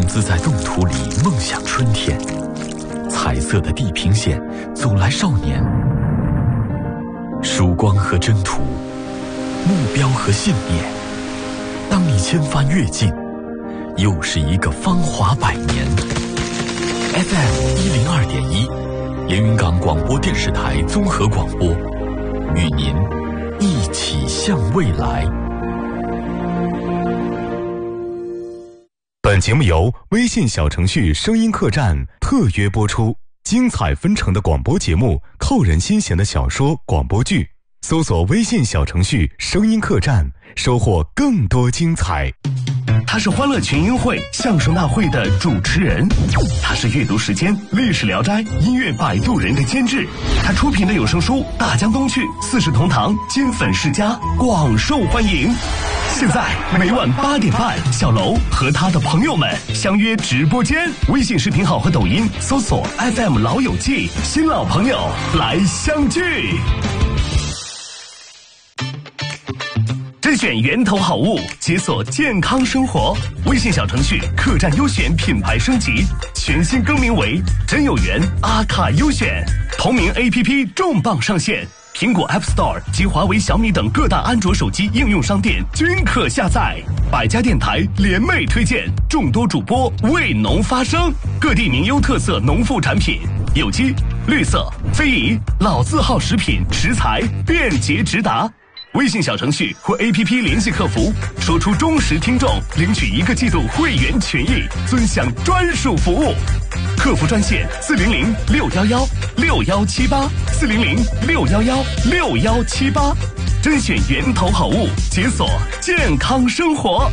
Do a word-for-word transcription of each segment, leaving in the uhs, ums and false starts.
自在冻土里梦想春天，彩色的地平线走来少年，曙光和征途，目标和信念。当你千帆越尽，又是一个芳华百年。F M 一零二点一，连云港广播电视台综合广播，与您一起向未来。 本节目由微信小程序声音客栈特约播出，精彩纷呈的广播节目，扣人心弦的小说、广播剧，搜索微信小程序声音客栈，收获更多精彩。 他是欢乐群英会相声大会的主持人，他是阅读时间历史聊斋音乐摆渡人的监制，他出品的有声书《大江东去》四世同堂金粉世家广受欢迎。现在每晚八点半，小楼和他的朋友们相约直播间，微信视频号和抖音搜索 F M 老友记，新老朋友来相聚。甄选源头好物，解锁健康生活。微信小程序客栈优选品牌升级，全新更名为真有缘阿卡优选，同名 A P P 重磅上线，苹果 App Store 及华为、小米等各大安卓手机应用商店均可下载。百家电台联袂推荐，众多主播为农发声，各地名优特色农副产品，有机、绿色、非遗、老字号食品食材便捷直达。微信小程序或 A P P 联系客服，说出忠实听众，领取一个季度会员权益，尊享专属服务。客服专线四零零六幺幺六幺七八四零零六幺幺六幺七八，甄选源头好物，解锁健康生活。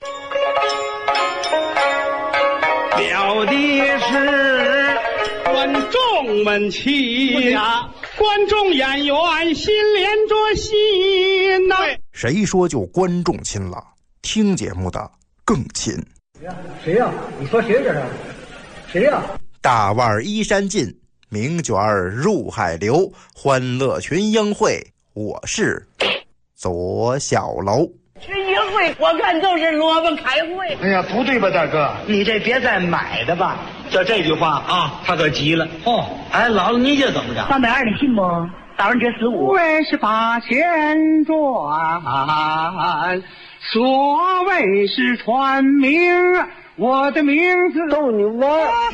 了的是观众们亲呀。观众演员心连着心呐、啊！ 谁说就观众亲了？听节目的更亲。 谁呀、啊？你说谁这是？谁呀、啊？ 大腕衣衫尽，名卷入海流，欢乐群英会，我是左小楼。 群英会，我看就是萝卜开会。 哎呀，不对吧，大哥？ 你这别再买的吧。 就这句话啊，他可急了。哦，哎，姥姥，你这怎么着？ 三百二，你信不？打完折十五。 为是把钱赚，所谓是传名，我的名字逗你玩。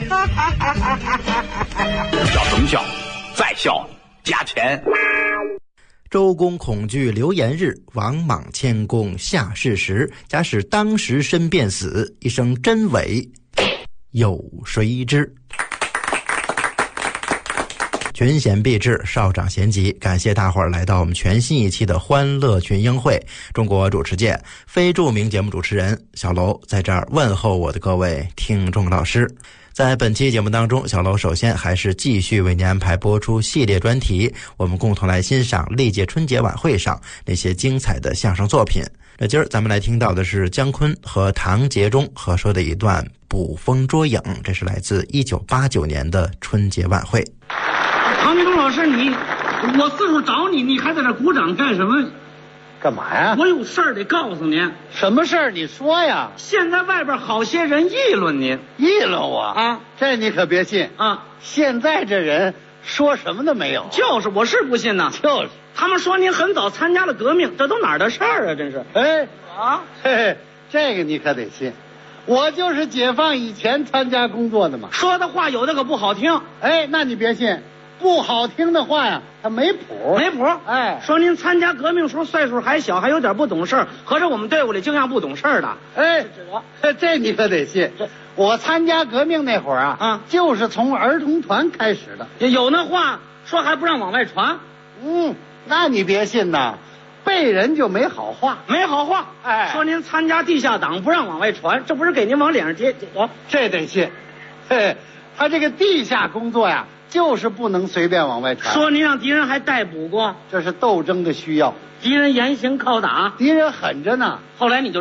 笑什么笑？再笑加钱。 周公恐惧流言日，王莽谦恭下士时。假使当时身便死，一生真伪有谁知？群贤毕至，少长咸集，感谢大伙儿来到我们全新一期的欢乐群英会。中国主持界非著名节目主持人小楼在这儿问候我的各位听众老师。在本期节目当中，小楼首先还是继续为您安排播出系列专题，我们共同来欣赏历届春节晚会上那些精彩的相声作品。那今儿咱们来听到的是姜昆和唐杰忠合说的一段捕风捉影，这是来自一九八九年的春节晚会。 唐杰忠老师，你我四处找你，你还在这鼓掌干什么？ 干嘛呀？ 我有事儿得告诉您。 什么事儿？你说呀。 现在外边好些人议论您， 议论我啊？ 这你可别信啊！ 现在这人说什么都没有。 就是，我是不信呐。 就是， 他们说您很早参加了革命，这都哪儿的事儿啊？真是。 哎啊， 嘿嘿，这个你可得信。我就是解放以前参加工作的嘛。 说的话有的可不好听。 哎，那你别信。不好听的话呀，它没谱， 没谱。 哎， 说您参加革命时候岁数还小，还有点不懂事，合着我们队伍里经常不懂事的。 哎，这这你可得信。我参加革命那会儿啊， 啊， 就是从儿童团开始的。 有那话说还不让往外传。 嗯，那你别信呐，背人就没好话， 没好话。 哎， 说您参加地下党不让往外传，这不是给您往脸上贴？哦， 这得信。嘿，他这个地下工作呀，就是不能随便往外传。 说您让敌人还逮捕过， 这是斗争的需要。 敌人严刑拷打， 敌人狠着呢。 后来你就